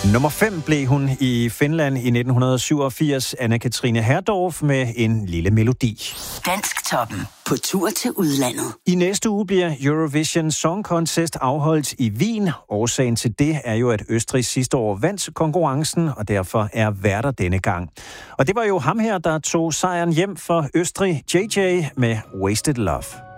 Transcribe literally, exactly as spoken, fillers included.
Nummer fem blev hun i Finland i nitten syvogfirs, Anna-Katrine Herdorf med En lille melodi. Dansktoppen på tur til udlandet. I næste uge bliver Eurovision Song Contest afholdt i Wien. Årsagen til det er jo, at Østrig sidste år vandt konkurrencen, og derfor er værter denne gang. Og det var jo ham her, der tog sejren hjem for Østrig, J J med Wasted Love.